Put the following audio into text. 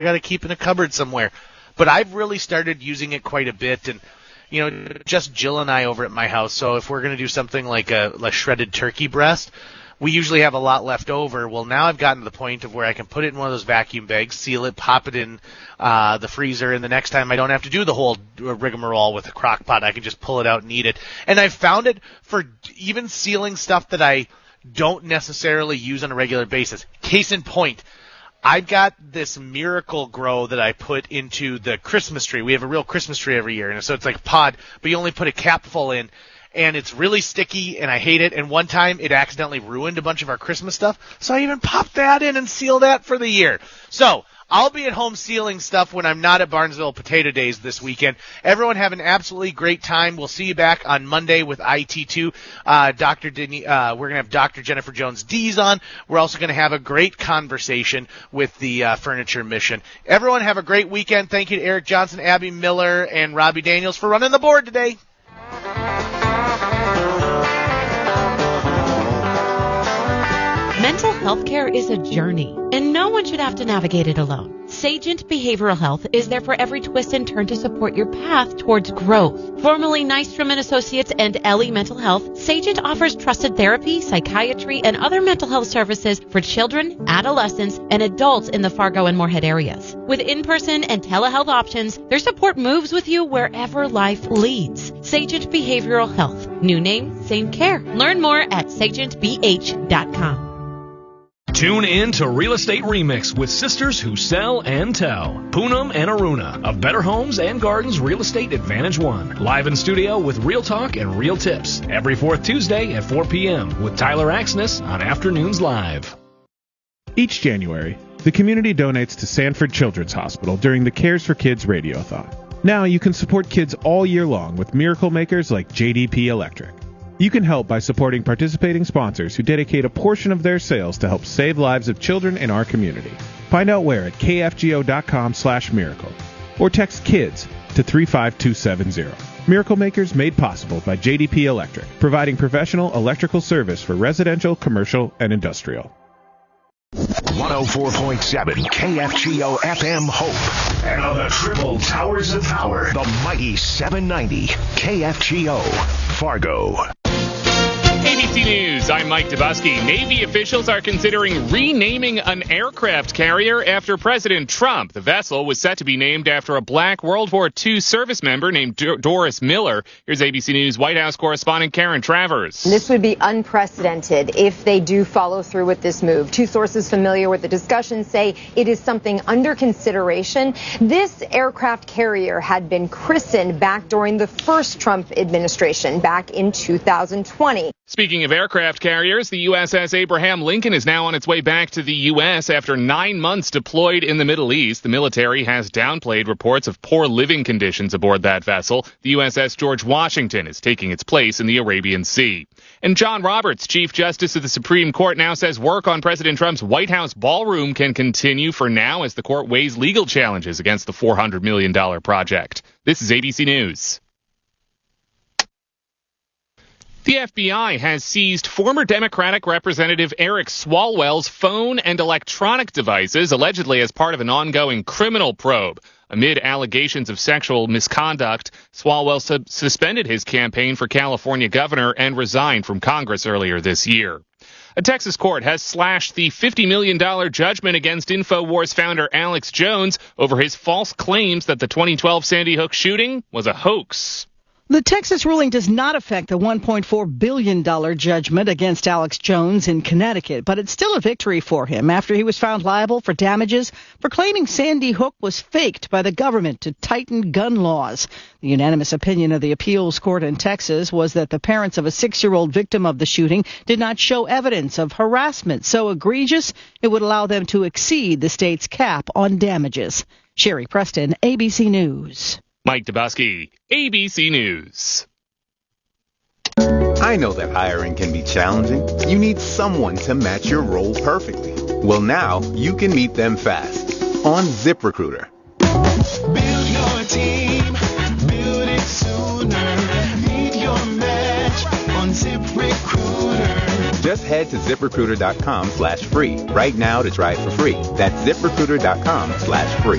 got to keep in a cupboard somewhere. But I've really started using it quite a bit, and just Jill and I over at my house. So if we're going to do something like a shredded turkey breast, we usually have a lot left over. Well, now I've gotten to the point of where I can put it in one of those vacuum bags, seal it, pop it in the freezer, and the next time I don't have to do the whole rigmarole with a crock pot. I can just pull it out and eat it. And I've found it for even sealing stuff that I don't necessarily use on a regular basis. Case in point, I've got this Miracle Grow that I put into the Christmas tree. We have a real Christmas tree every year, and so it's like a pod, but you only put a capful in. And it's really sticky, and I hate it. And one time, it accidentally ruined a bunch of our Christmas stuff, so I even popped that in and sealed that for the year. So I'll be at home sealing stuff when I'm not at Barnesville Potato Days this weekend. Everyone have an absolutely great time. We'll see you back on Monday with IT2. We're going to have Dr. Jennifer Jones-Dees on. We're also going to have a great conversation with the Furniture Mission. Everyone have a great weekend. Thank you to Eric Johnson, Abby Miller, and Robbie Daniels for running the board today. Mental health care is a journey, and no one should have to navigate it alone. Sagent Behavioral Health is there for every twist and turn to support your path towards growth. Formerly Nystrom & Associates and Ellie Mental Health, Sagent offers trusted therapy, psychiatry, and other mental health services for children, adolescents, and adults in the Fargo and Moorhead areas. With in-person and telehealth options, their support moves with you wherever life leads. Sagent Behavioral Health. New name, same care. Learn more at sagentbh.com. Tune in to Real Estate Remix with sisters who sell and tell. Poonam and Aruna of Better Homes and Gardens Real Estate Advantage One. Live in studio with real talk and real tips. Every fourth Tuesday at 4 p.m. with Tyler Axness on Afternoons Live. Each January, the community donates to Sanford Children's Hospital during the Cares for Kids Radiothon. Now you can support kids all year long with miracle makers like JDP Electric. You can help by supporting participating sponsors who dedicate a portion of their sales to help save lives of children in our community. Find out where at kfgo.com/miracle or text KIDS to 35270. Miracle Makers made possible by JDP Electric, providing professional electrical service for residential, commercial, and industrial. 104.7 KFGO FM Hope. And on the triple towers of power, the mighty 790 KFGO Fargo. ABC News, I'm Mike Dubusky. Navy officials are considering renaming an aircraft carrier after President Trump. The vessel was set to be named after a black World War II service member named Doris Miller. Here's ABC News White House correspondent Karen Travers. This would be unprecedented if they do follow through with this move. Two sources familiar with the discussion say it is something under consideration. This aircraft carrier had been christened back during the first Trump administration back in 2020. Speaking of aircraft carriers, the USS Abraham Lincoln is now on its way back to the U.S. after 9 months deployed in the Middle East. The military has downplayed reports of poor living conditions aboard that vessel. The USS George Washington is taking its place in the Arabian Sea. And John Roberts, Chief Justice of the Supreme Court, now says work on President Trump's White House ballroom can continue for now as the court weighs legal challenges against the $400 million project. This is ABC News. The FBI has seized former Democratic Representative Eric Swalwell's phone and electronic devices, allegedly as part of an ongoing criminal probe. Amid allegations of sexual misconduct, Swalwell suspended his campaign for California governor and resigned from Congress earlier this year. A Texas court has slashed the $50 million judgment against InfoWars founder Alex Jones over his false claims that the 2012 Sandy Hook shooting was a hoax. The Texas ruling does not affect the $1.4 billion judgment against Alex Jones in Connecticut, but it's still a victory for him after he was found liable for damages for claiming Sandy Hook was faked by the government to tighten gun laws. The unanimous opinion of the appeals court in Texas was that the parents of a 6-year-old victim of the shooting did not show evidence of harassment so egregious it would allow them to exceed the state's cap on damages. Sherry Preston, ABC News. Mike Dubusky, ABC News. I know that hiring can be challenging. You need someone to match your role perfectly. Well, now you can meet them fast on ZipRecruiter. Build your team, build it sooner. Meet your match on ZipRecruiter. Just head to ZipRecruiter.com/free right now to try it for free. That's ZipRecruiter.com/free.